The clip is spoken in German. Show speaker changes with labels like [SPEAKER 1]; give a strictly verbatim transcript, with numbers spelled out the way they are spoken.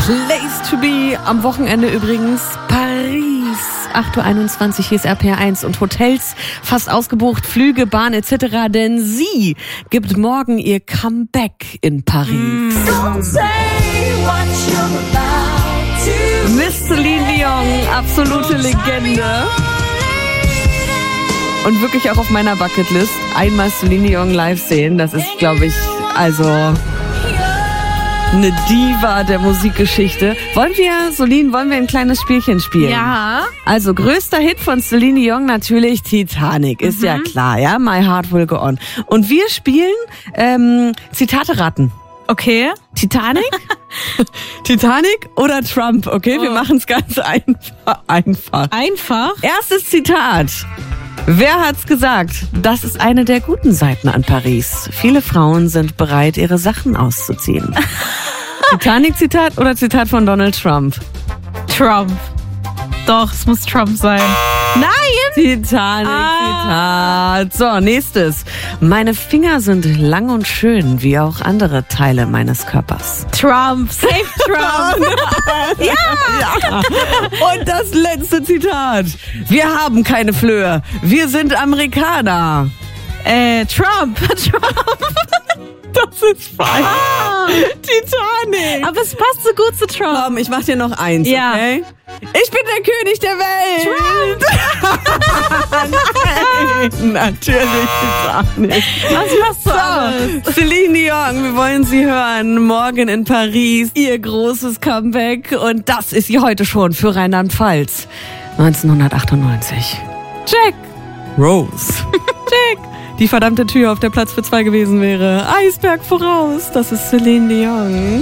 [SPEAKER 1] Place to be. Am Wochenende übrigens Paris. acht Uhr einundzwanzig, hier ist R P R eins und Hotels fast ausgebucht, Flüge, Bahn et cetera. Denn sie gibt morgen ihr Comeback in Paris.
[SPEAKER 2] Don't say what you're about to
[SPEAKER 1] Miss Celine Dion, absolute Legende. Und wirklich auch auf meiner Bucketlist. Einmal Celine Dion live sehen, das ist, glaube ich, also eine Diva der Musikgeschichte. Wollen wir, Celine, wollen wir ein kleines Spielchen spielen?
[SPEAKER 3] Ja.
[SPEAKER 1] Also größter Hit von Celine Dion natürlich Titanic, ist mhm. ja klar, ja, My Heart Will Go On. Und wir spielen ähm, Zitate raten.
[SPEAKER 3] Okay.
[SPEAKER 1] Titanic? Titanic oder Trump, okay? Wir
[SPEAKER 3] Oh.
[SPEAKER 1] machen es ganz einfach. Einfach.
[SPEAKER 3] Einfach?
[SPEAKER 1] Erstes Zitat. Wer hat's gesagt? Das ist eine der guten Seiten an Paris. Viele Frauen sind bereit, ihre Sachen auszuziehen. Titanic-Zitat oder Zitat von Donald Trump?
[SPEAKER 3] Trump. Doch, es muss Trump sein. Nein!
[SPEAKER 1] Titanic-Zitat. So, nächstes. Meine Finger sind lang und schön, wie auch andere Teile meines Körpers.
[SPEAKER 3] Trump. Safe Trump.
[SPEAKER 1] Ja! Ja! Und das letzte Zitat. Wir haben keine Flöhe. Wir sind Amerikaner.
[SPEAKER 3] äh, Trump. Trump.
[SPEAKER 1] Das ist falsch.
[SPEAKER 3] Ah.
[SPEAKER 1] Titanic.
[SPEAKER 3] Aber es passt so gut zu Trump.
[SPEAKER 1] Komm, ich mach dir noch eins,
[SPEAKER 3] Ja.
[SPEAKER 1] okay? Ich bin der König der Welt. Trump. Nein, natürlich Titanic.
[SPEAKER 3] Was machst du alles?
[SPEAKER 1] So, Celine Dion, wir wollen sie hören. Morgen in Paris, ihr großes Comeback. Und das ist sie heute schon für Rheinland-Pfalz. neunzehnhundertachtundneunzig. Jack Rose. Jack. Die verdammte Tür, auf der Platz für zwei gewesen wäre. Eisberg voraus. Das ist Celine Dion.